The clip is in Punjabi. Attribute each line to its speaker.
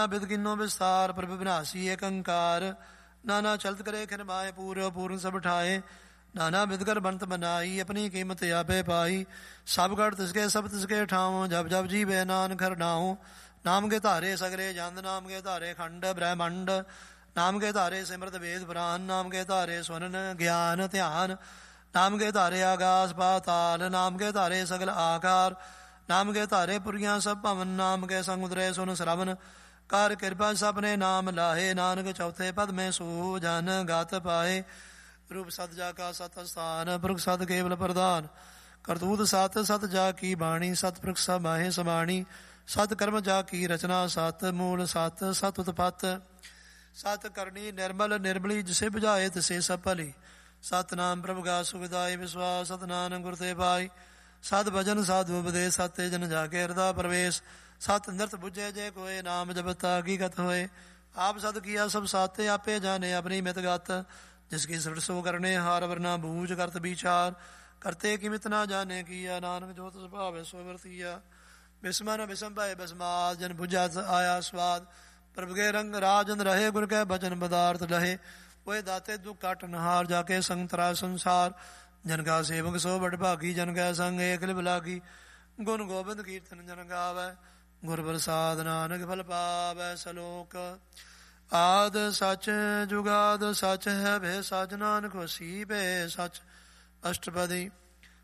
Speaker 1: ਬਿਦ ਕਿਨੋ ਵਿਸਤਾਰ ਪ੍ਰਭ ਵਿਨਾਸੀ ਏਕ ਓੰਕਾਰ। ਨਾਨਾ ਚਲਤ ਕਰੇ ਖਿਨ ਮਾਏ ਪੂਰੋ ਪੂਰਨ ਸਭ ਠਾਏ। ਨਾਨਾ ਬਿਦ ਕਰ ਬੰਤ ਬਨਾਈ ਆਪਣੀ ਕੀਮਤ ਆਪੇ ਪਾਈ। ਸਭ ਗੜ ਤਿਸਕੇ ਸਭ ਤਿਸਕੇ ਠਾਉ ਜਬ ਜਬ ਜੀਵੇ ਨਾਨਕ ਹਰਿ ਨਾਉ। ਨਾਮ ਕੇ ਧਾਰੇ ਸਗਲੇ ਜੰਦ ਨਾਮ ਕੇ ਧਾਰੇ ਖੰਡ ਬ੍ਰਹਮੰਡ। ਨਾਮ ਕੇ ਧਾਰੇ ਸਿਮਰਤ ਵੇਦ ਪੁਰਾਨ ਨਾਮ ਕੇ ਧਾਰੇ ਸੁਨਨ ਗਿਆਨ ਧਿਆਨ। ਨਾਮ ਕੇ ਧਾਰੇ ਆਗਾਸ ਪਾਤਾਲ ਨਾਮ ਕੇ ਧਾਰੇ ਸਗਲ ਆਕਾਰ। ਨਾਮ ਕੇ ਧਾਰੇ ਪੁਰੀਆਂ ਸਭ ਭਵਨ ਨਾਮ ਕੇ ਸੰਗ ਉਤਰੇ ਸੁਨ ਸਰਵਨ। ਕਰ ਕਿਰਪਾ ਸਭ ਨੇ ਨਾਮ ਲਾਹੇ ਨਾਨਕ ਚੌਥੇ ਪਦ ਮੈਂ ਸੋ ਜਨ ਗਤ ਪਾਏ। ਰੂਪ ਸਤ ਜਾ ਕਾ ਸਤ ਸਥਾਨ ਪੁਰਖ ਸਤ ਕੇਵਲ ਪ੍ਰਧਾਨ। ਕਰਤੂਤ ਸਤ ਸਤ ਜਾ ਕੀ ਬਾਣੀ ਸਤ ਪੁਰਖ ਸਭ ਮਾਹੇ ਸਮਾਣੀ। ਸਤ ਕਰਮ ਜਾ ਕੀ ਰਚਨਾ ਸਤ ਮੂਲ ਸਤ ਸਤ ਉਤਪਤ। ਸਤ ਕਰਨੀ ਨਿਰਮਲ ਨਿਰਮਲੀ ਜਿਸੇ ਬੁਝਾਏ ਤਿਸੇ ਸਭ ਭਲੀ। ਸਤਨਾਮ ਪ੍ਰਭ ਗਾ ਸੁਖਦਾਈ ਵਿਸਵਾਸ ਸਤ ਨਾਨਕ ਗੁਰ ਤੇ ਪਾਈ। ਸਤ ਭਜਨ ਸਾਧੂ ਉਪਦੇਸ਼ ਸਤ ਤੇ ਜਨ ਜਾ ਕੇ ਹਿਰਦਾ ਪ੍ਰਵੇਸ਼। ਸਤ ਨਿਰਤ ਬੁਝੇ ਜੇ ਕੋਏ ਨਾਮ ਜਪਤਾ ਹਕੀਕਤ ਹੋਏ। ਆਪ ਸਤ ਕੀਆ ਸਭ ਸਾਤੇ ਆਪੇ ਜਾਣੇ ਆਪਣੀ ਮਿਤ ਗਤ। ਜਿਸकी ਸ੍ਰਿਸ਼ਟ ਸੋ ਕਰਨੇ ਹਾਰ ਵਰਨਾ ਬੂਝ ਕਰਤ ਵਿਚਾਰ। ਕਰਤੇ ਕਿਮਿਤ ਨਾ ਜਾਣੇ ਕੀਆ ਨਾਨਕ ਜੋ ਤਿਸ ਭਾਵੈ ਸੋ ਵਰਤੀਆ। ਬਿਸਮਨ ਬਿਸਮ ਭਏ ਬਿਸਮਾਦ ਜਨ ਬੁਝਾ ਆਇਆ ਸਵਾਦ। ਪ੍ਰਭ ਕੇ ਰੰਗ ਰਾਜਨ ਰਹੇ ਗੁਰ ਕੈ ਬਚਨ ਪਦਾਰਥ ਲਹੇ। ਹੋਏ ਦਾਤੇ ਦੁਖ ਕਾਟ ਨਹਾਰ ਜਾ ਕੇ ਸੰਗ ਤਰਾ ਸੰਸਾਰ। ਜਨ ਕਾ ਸੇਵਕ ਸੋ ਬੜ ਭਾਗੀ ਜਨ ਕੈ ਸੰਗ ਏਕ ਲਿਵ ਲਾਗੀ। ਗੁਣ ਗੋਬਿੰਦ ਕੀਰਤਨ ਜਨ ਗਾਵੈ ਗੁਰ ਪ੍ਰਸਾਦ ਨਾਨਕ ਫਲ ਪਾਵੈ। ਸਲੋਕ ਆਦ ਸਚ ਜੁਗਾਦ ਸਚ ਹੈ ਭੇ ਸਚ ਨਾਨਕ ਹੋਸੀ ਭੇ ਸਚ। ਅਸ਼ਟਪਦੀ।